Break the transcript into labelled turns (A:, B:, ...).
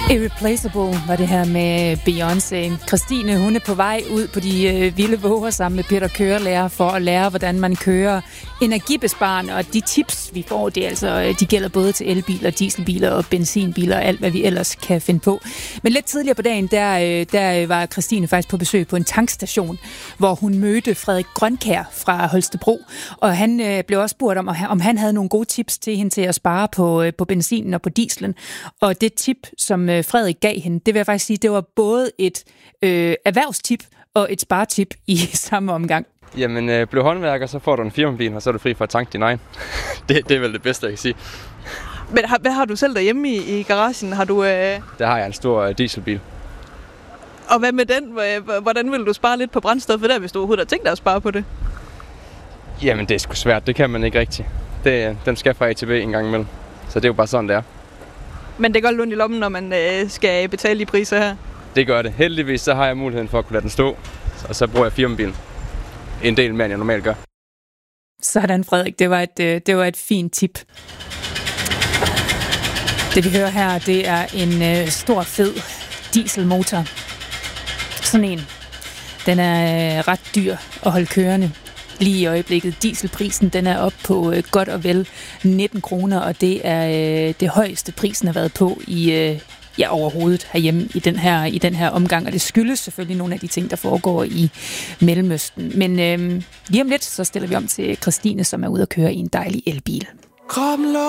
A: Irreplaceable var det her med Beyoncé. Christine, hun er på vej ud på de vilde våger sammen med Peter kørelærer for at lære, hvordan man kører energibesparende. Og de tips, vi får, det er altså, de gælder både til elbiler, dieselbiler og benzinbiler og alt, hvad vi ellers kan finde på. Men lidt tidligere på dagen, der var Christine faktisk på besøg på en tankstation, hvor hun mødte Frederik Grønkær fra Holstebro. Og han blev også spurgt om han havde nogle gode tips til hende til at spare på benzinen og på dieselen. Og det tip, som Frederik gav hende, det vil jeg faktisk sige, det var både et erhvervstip og et sparetip i samme omgang.
B: Jamen, bliv håndværker, så får du en firmabil, og så er du fri for at tanke din egen. det er vel det bedste, jeg kan sige.
C: Men hvad har du selv derhjemme i garagen? Har du...
B: Der har jeg en stor dieselbil.
C: Og hvad med den? Hvordan vil du spare lidt på brændstoffet der, hvis du overhovedet har tænkt dig at spare på det?
B: Jamen, det er sgu svært. Det kan man ikke rigtigt. Den skal fra A til B en gang imellem. Så det er jo bare sådan, det er.
C: Men det går godt ondt i lommen, når man skal betale de priser her?
B: Det gør det. Heldigvis så har jeg muligheden for at kunne lade den stå. Og så bruger jeg firmabilen en del mere, end jeg normalt gør.
A: Sådan, Frederik. Det var et fint tip. Det vi hører her, det er en stor, fed dieselmotor. Sådan en. Den er ret dyr at holde kørende. Lige i øjeblikket. Dieselprisen, den er op på godt og vel 19 kroner, og det er det højeste prisen har været på i overhovedet herhjemme i den her omgang, og det skyldes selvfølgelig nogle af de ting, der foregår i Mellemøsten. Men lige om lidt, så stiller vi om til Christine, som er ude at køre i en dejlig elbil.